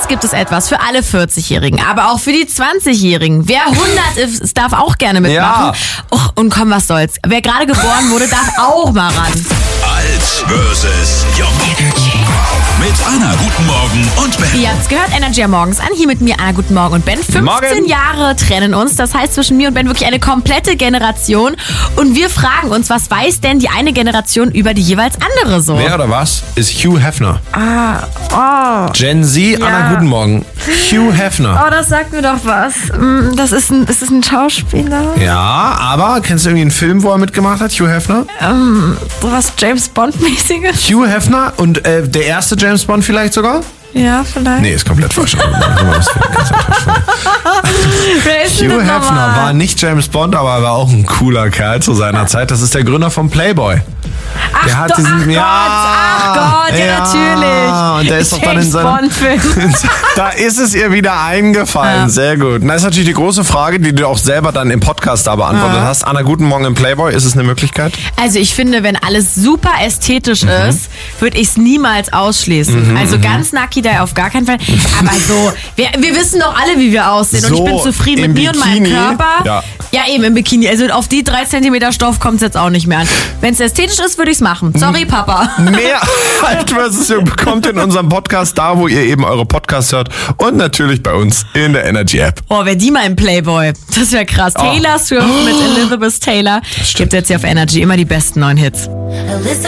gibt es etwas für alle 40-Jährigen, aber auch für die 20-Jährigen. Wer 100 ist, darf auch gerne mitmachen. Och, und komm, was soll's. Wer gerade geboren wurde, darf auch mal ran. Alt versus Jung. Mit Anna, guten Morgen und Ben. Ihr habt's gehört, Energy am Morgens an. Hier mit mir Anna, guten Morgen und Ben. 15 Jahre trennen uns. Das heißt, zwischen mir und Ben wirklich eine komplette Generation. Und wir fragen uns, was weiß denn die eine Generation über die jeweils andere so? Wer oder was ist Hugh Hefner? Gen Z, Ja. Anna, guten Morgen. Hugh Hefner. Oh, das sagt mir doch was. Ist das ein Schauspieler? Ja, aber kennst du irgendwie einen Film, wo er mitgemacht hat, Hugh Hefner? Sowas James Bond-mäßiges? Hugh Hefner und der erste James Bond vielleicht sogar? Ja, vielleicht. Nee, ist komplett falsch. Wer ist denn Hugh das Hefner nochmal? war nicht James Bond, aber er war auch ein cooler Kerl zu seiner Zeit. Das ist der Gründer von Playboy. Der hat diesen, Ach Gott, ja, natürlich. Und der ist doch dann in James seinem... Bond-Film. Da ist es ihr wieder eingefallen. Ja. Sehr gut. Und das ist natürlich die große Frage, die du auch selber dann im Podcast da beantwortet hast. Anna, guten Morgen im Playboy. Ist es eine Möglichkeit? Also ich finde, wenn alles super ästhetisch ist, würde ich es niemals ausschließen. Also ganz Naki da auf gar keinen Fall. Aber so, wir wissen doch alle, wie wir aussehen. Und ich So, bin zufrieden im mit mir und meinem Bikini, Körper. Ja, eben im Bikini. Also auf die 3 Zentimeter Stoff kommt es jetzt auch nicht mehr an. Wenn es ästhetisch ist, würde ich es machen. Sorry, Papa. Mehr Alt versus Jung bekommt in unserem Podcast da, wo ihr eben eure Podcasts hört. Und natürlich bei uns in der Energy App. Oh, wer die mal im Playboy. Das wäre krass. Taylor Swift mit Elizabeth Taylor. Gibt jetzt hier auf Energy immer die besten neuen Hits.